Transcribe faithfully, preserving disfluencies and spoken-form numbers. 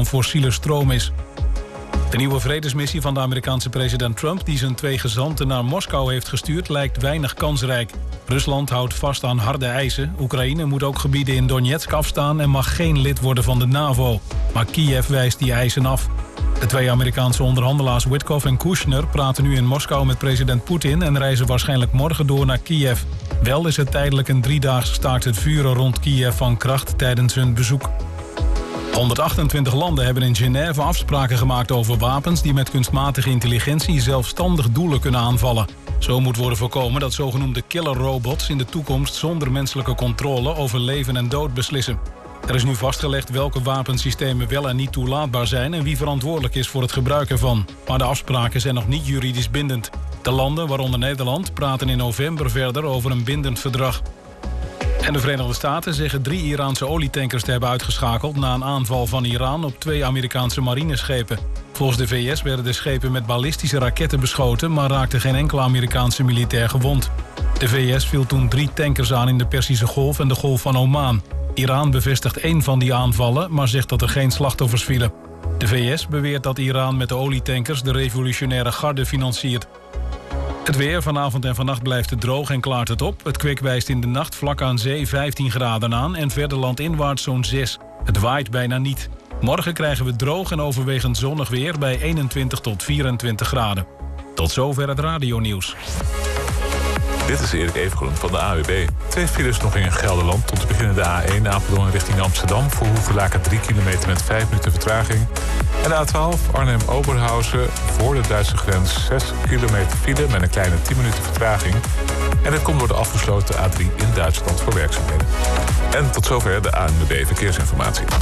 fossiele stroom is. De nieuwe vredesmissie van de Amerikaanse president Trump, die zijn twee gezanten naar Moskou heeft gestuurd, lijkt weinig kansrijk. Rusland houdt vast aan harde eisen. Oekraïne moet ook gebieden in Donetsk afstaan en mag geen lid worden van de NAVO. Maar Kiev wijst die eisen af. De twee Amerikaanse onderhandelaars Witkoff en Kushner praten nu in Moskou met president Poetin en reizen waarschijnlijk morgen door naar Kiev. Wel is het tijdelijk een driedaags staakt het vuren rond Kiev van kracht tijdens hun bezoek. honderdachtentwintig landen hebben in Genève afspraken gemaakt over wapens die met kunstmatige intelligentie zelfstandig doelen kunnen aanvallen. Zo moet worden voorkomen dat zogenoemde killerrobots in de toekomst zonder menselijke controle over leven en dood beslissen. Er is nu vastgelegd welke wapensystemen wel en niet toelaatbaar zijn en wie verantwoordelijk is voor het gebruik ervan. Maar de afspraken zijn nog niet juridisch bindend. De landen, waaronder Nederland, praten in november verder over een bindend verdrag. En de Verenigde Staten zeggen drie Iraanse olietankers te hebben uitgeschakeld na een aanval van Iran op twee Amerikaanse marineschepen. Volgens de V S werden de schepen met ballistische raketten beschoten, maar raakte geen enkele Amerikaanse militair gewond. De V S viel toen drie tankers aan in de Perzische Golf en de Golf van Oman. Iran bevestigt één van die aanvallen, maar zegt dat er geen slachtoffers vielen. De V S beweert dat Iran met de olietankers de revolutionaire garde financiert. Het weer, vanavond en vannacht blijft het droog en klaart het op. Het kwik wijst in de nacht vlak aan zee vijftien graden aan en verder landinwaarts zo'n zes. Het waait bijna niet. Morgen krijgen we droog en overwegend zonnig weer bij eenentwintig tot vierentwintig graden. Tot zover het radionieuws. Dit is Erik Evengroen van de A W B. Twee files nog in Gelderland. Tot te beginnen de A één Apeldoorn richting Amsterdam. Voor Hoevelaken drie kilometer met vijf minuten vertraging. En de A twaalf Arnhem-Oberhausen voor de Duitse grens zes kilometer file met een kleine tien minuten vertraging. En dat komt door de afgesloten A drie in Duitsland voor werkzaamheden. En tot zover de A N W B Verkeersinformatie.